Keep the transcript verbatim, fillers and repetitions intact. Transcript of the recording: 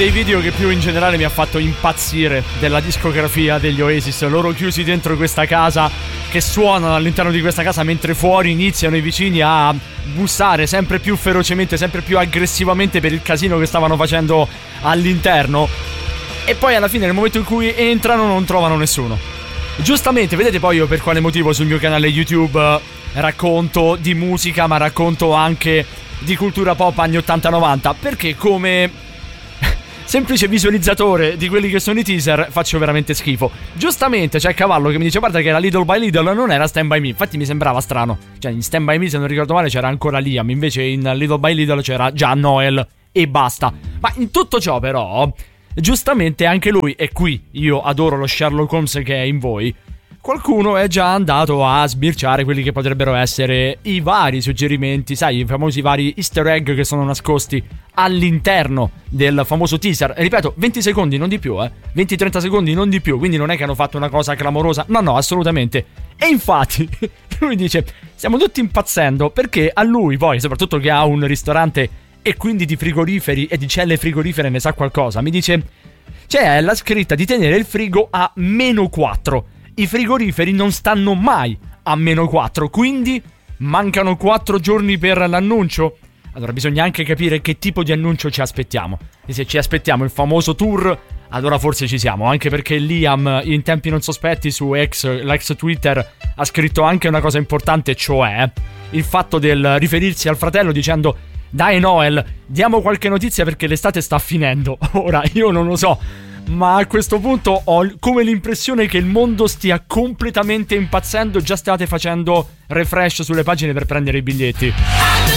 dei video che più in generale mi ha fatto impazzire della discografia degli Oasis. Loro chiusi dentro questa casa, che suonano all'interno di questa casa, mentre fuori iniziano i vicini a bussare sempre più ferocemente, sempre più aggressivamente per il casino che stavano facendo all'interno. E poi alla fine, nel momento in cui entrano, non trovano nessuno. Giustamente, vedete poi io per quale motivo sul mio canale YouTube racconto di musica, ma racconto anche di cultura pop anni ottanta novanta, perché come semplice visualizzatore di quelli che sono i teaser faccio veramente schifo. Giustamente c'è Cavallo che mi dice: guarda che era Little by Little, non era Stand By Me. Infatti mi sembrava strano, cioè in Stand By Me, se non ricordo male, c'era ancora Liam, invece in Little by Little c'era già Noel e basta. Ma in tutto ciò però, giustamente anche lui, e qui io adoro lo Sherlock Holmes che è in voi, qualcuno è già andato a sbirciare quelli che potrebbero essere i vari suggerimenti, sai, i famosi vari easter egg che sono nascosti all'interno del famoso teaser. E ripeto, venti secondi, non di più, eh venti trenta secondi, non di più, quindi non è che hanno fatto una cosa clamorosa, no no, assolutamente. E infatti lui dice: stiamo tutti impazzendo perché a lui poi, soprattutto che ha un ristorante e quindi di frigoriferi e di celle frigorifere ne sa qualcosa, mi dice: c'è la scritta di tenere il frigo a meno quattro. I frigoriferi non stanno mai a meno quattro, quindi mancano quattro giorni per l'annuncio. Allora bisogna anche capire che tipo di annuncio ci aspettiamo. E se ci aspettiamo il famoso tour, allora forse ci siamo, anche perché Liam in tempi non sospetti su X, l'ex Twitter, ha scritto anche una cosa importante, cioè il fatto del riferirsi al fratello dicendo: dai Noel, diamo qualche notizia perché l'estate sta finendo. Ora io non lo so, ma a questo punto ho come l'impressione che il mondo stia completamente impazzendo. Già state facendo refresh sulle pagine per prendere i biglietti.